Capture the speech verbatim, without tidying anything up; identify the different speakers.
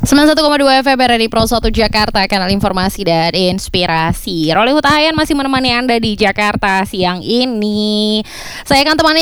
Speaker 1: sembilan puluh satu koma dua F M R R I Pro satu Jakarta, kanal informasi dan inspirasi. Roli Hutahayan masih menemani Anda di Jakarta siang ini. Saya akan temani